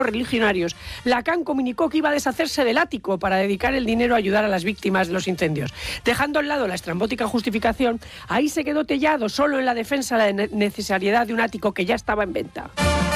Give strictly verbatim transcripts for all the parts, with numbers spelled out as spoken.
religionarios, Lacan comunicó que iba a deshacerse del ático para dedicar el dinero a ayudar a las víctimas de los incendios. Dejando al lado la estrambótica justificación, ahí se quedó Tellado solo en la defensa de la necesariedad de un ático que ya estaba en venta.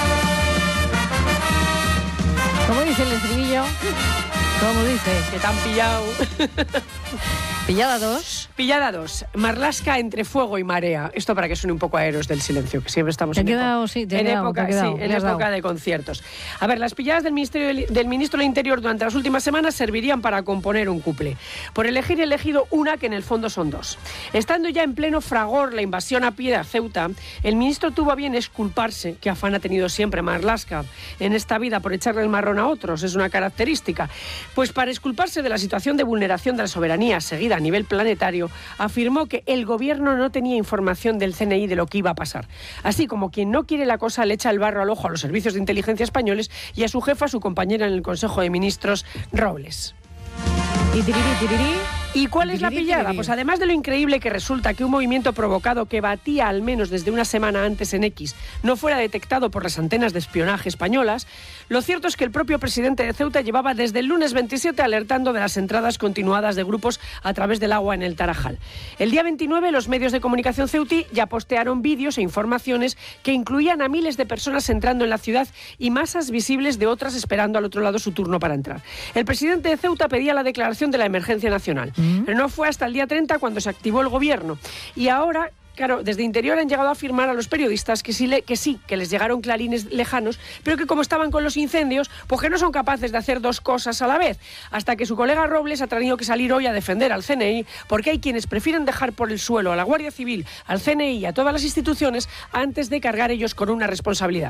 ¿Cómo dice el estribillo? ¿Cómo dice? Que te han pillado. Pillada dos. Pillada dos. Marlaska entre fuego y marea. Esto para que suene un poco a Héroes del Silencio, que siempre estamos te en, quedado, época, sí, te en quedado, época, te quedado, sí, en época de conciertos. A ver, las pilladas del, Ministerio del, del Ministro del Interior durante las últimas semanas servirían para componer un cuplé. Por elegir he elegido una que en el fondo son dos. Estando ya en pleno fragor la invasión a pie de Ceuta, el ministro tuvo a bien exculparse, que afán ha tenido siempre Marlaska en esta vida por echarle el marrón a otros, es una característica. Pues para exculparse de la situación de vulneración de la soberanía seguida a nivel planetario, afirmó que el gobierno no tenía información del C N I de lo que iba a pasar. Así como quien no quiere la cosa le echa el barro al ojo a los servicios de inteligencia españoles y a su jefa, su compañera en el Consejo de Ministros, Robles. Y tirirí, tirirí. ¿Y cuál es la pillada? Pues además de lo increíble que resulta que un movimiento provocado que batía al menos desde una semana antes en X no fuera detectado por las antenas de espionaje españolas, lo cierto es que el propio presidente de Ceuta llevaba desde el lunes veintisiete alertando de las entradas continuadas de grupos a través del agua en el Tarajal. El día veintinueve los medios de comunicación ceutí ya postearon vídeos e informaciones que incluían a miles de personas entrando en la ciudad y masas visibles de otras esperando al otro lado su turno para entrar. El presidente de Ceuta pedía la declaración de la emergencia nacional. Pero no fue hasta el día treinta cuando se activó el gobierno. Y ahora, claro, desde Interior han llegado a afirmar a los periodistas que sí, le, que sí, que les llegaron clarines lejanos, pero que como estaban con los incendios, pues que no son capaces de hacer dos cosas a la vez. Hasta que su colega Robles ha tenido que salir hoy a defender al C N I, porque hay quienes prefieren dejar por el suelo a la Guardia Civil, al C N I y a todas las instituciones antes de cargar ellos con una responsabilidad.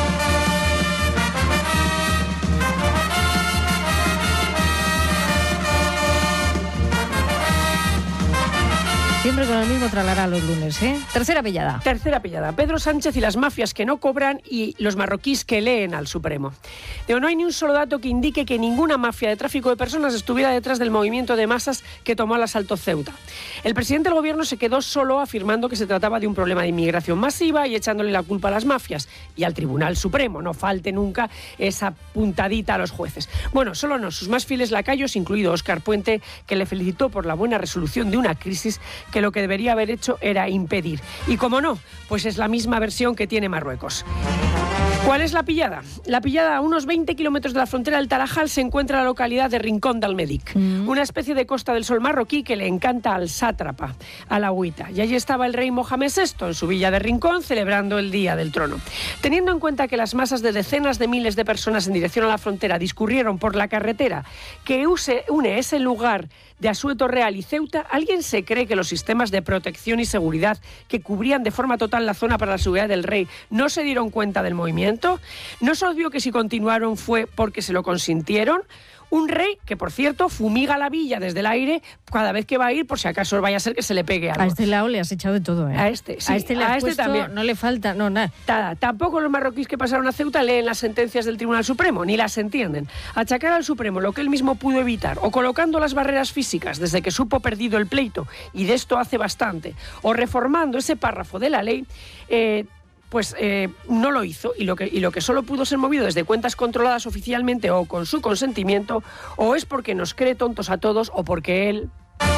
Siempre con el mismo tralará los lunes, ¿eh? Tercera pillada. Tercera pillada. Pedro Sánchez y las mafias que no cobran y los marroquíes que leen al Supremo. Digo, no hay ni un solo dato que indique que ninguna mafia de tráfico de personas estuviera detrás del movimiento de masas que tomó al asalto Ceuta. El presidente del gobierno se quedó solo afirmando que se trataba de un problema de inmigración masiva y echándole la culpa a las mafias y al Tribunal Supremo. No falte nunca esa puntadita a los jueces. Bueno, solo no, sus más fieles lacayos, incluido Óscar Puente, que le felicitó por la buena resolución de una crisis que lo que debería haber hecho era impedir. Y como no, pues es la misma versión que tiene Marruecos. ¿Cuál es la pillada? La pillada, a unos veinte kilómetros de la frontera del Tarajal, se encuentra la localidad de Rincón del Médic, mm. una especie de Costa del Sol marroquí que le encanta al sátrapa, al agüita. Y allí estaba el rey Mohamed sexto en su villa de Rincón celebrando el Día del Trono. Teniendo en cuenta que las masas de decenas de miles de personas en dirección a la frontera discurrieron por la carretera que use, une ese lugar de Asueto Real y Ceuta, ¿alguien se cree que los sistemas de protección y seguridad que cubrían de forma total la zona para la seguridad del rey no se dieron cuenta del movimiento? ¿No es obvio que si continuaron fue porque se lo consintieron? Un rey que, por cierto, fumiga la villa desde el aire cada vez que va a ir, por si acaso vaya a ser que se le pegue algo. A este lado le has echado de todo, ¿eh? A este, sí. A este le has a este puesto, también. No le falta, no, nada. Nada. Tampoco los marroquíes que pasaron a Ceuta leen las sentencias del Tribunal Supremo, ni las entienden. Achacar al Supremo lo que él mismo pudo evitar, o colocando las barreras físicas desde que supo perdido el pleito, y de esto hace bastante, o reformando ese párrafo de la ley, eh, pues eh, no lo hizo, y lo, que, y lo que solo pudo ser movido desde cuentas controladas oficialmente o con su consentimiento, o es porque nos cree tontos a todos o porque él...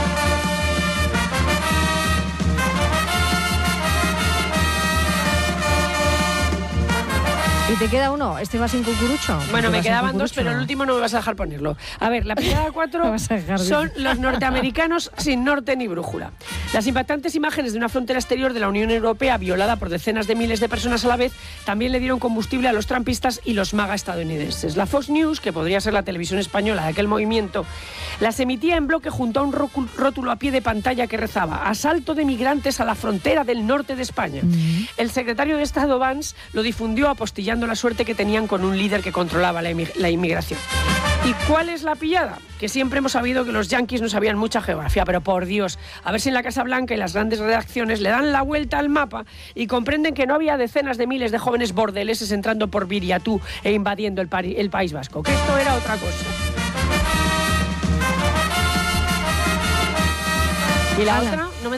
¿Y te queda uno? ¿Este va sin cucurucho? Bueno, me quedaban dos, pero el último no me vas a dejar ponerlo. A ver, la pillada cuatro son los norteamericanos sin norte ni brújula. Las impactantes imágenes de una frontera exterior de la Unión Europea violada por decenas de miles de personas a la vez también le dieron combustible a los trampistas y los MAGA estadounidenses. La Fox News, que podría ser la televisión española de aquel movimiento, las emitía en bloque junto a un rótulo a pie de pantalla que rezaba: asalto de migrantes a la frontera del norte de España. Mm-hmm. El secretario de Estado Vance lo difundió apostillando la suerte que tenían con un líder que controlaba la, la inmigración. ¿Y cuál es la pillada? Que siempre hemos sabido que los yanquis no sabían mucha geografía, pero por Dios, a ver si en la Casa Blanca y las grandes redacciones le dan la vuelta al mapa y comprenden que no había decenas de miles de jóvenes bordeleses entrando por Viriatú e invadiendo el, Pari, el País Vasco, que esto era otra cosa. ¿Y la Ala. otra? ¿No me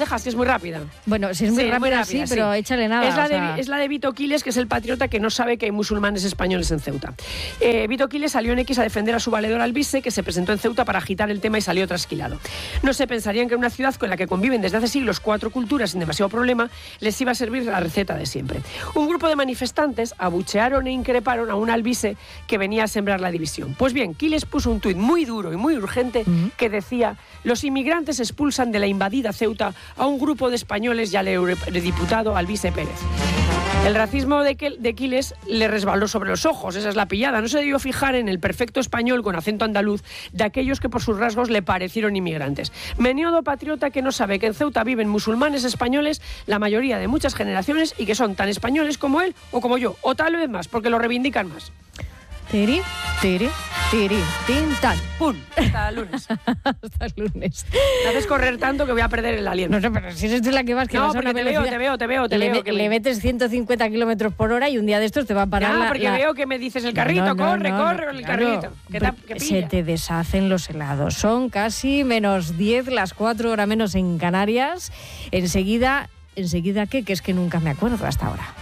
dejas, que es muy rápida. Bueno, si es muy Sí, rápida, muy rápida, sí, pero sí. échale nada. Es la, o sea... de, es la de Vito Quiles, que es el patriota que no sabe que hay musulmanes españoles en Ceuta. Eh, Vito Quiles salió en X a defender a su valedor Albise, que se presentó en Ceuta para agitar el tema y salió trasquilado. No se pensarían que en una ciudad con la que conviven desde hace siglos cuatro culturas sin demasiado problema, les iba a servir la receta de siempre. Un grupo de manifestantes abuchearon e increparon a un Albise que venía a sembrar la división. Pues bien, Quiles puso un tuit muy duro y muy urgente uh-huh. que decía: los inmigrantes expulsan de la invadida Ceuta a un grupo de españoles y al eurodiputado Albise Pérez. El racismo de, que, de Quiles le resbaló sobre los ojos, esa es la pillada. No se debió fijar en el perfecto español con acento andaluz de aquellos que por sus rasgos le parecieron inmigrantes. Menudo patriota que no sabe que en Ceuta viven musulmanes españoles, la mayoría de muchas generaciones, y que son tan españoles como él o como yo, o tal vez más, porque lo reivindican más. Tiri, tiri, tiri, tin, tan. ¡Pum! Hasta el lunes. Hasta el lunes. Me haces correr tanto que voy a perder el aliento. No sé, pero si eres de la que vas, que no, vas a una te velocidad... veo, te veo, te veo, te le, veo. Que le me... metes ciento cincuenta kilómetros por hora y un día de estos te va a parar ya, la... porque la... veo que me dices el carrito, no, no, corre, no, corre no, con el claro, carrito. Que te, que se te deshacen los helados. Son casi menos diez, las cuatro horas menos en Canarias. Enseguida, ¿enseguida qué? Que es que nunca me acuerdo hasta ahora.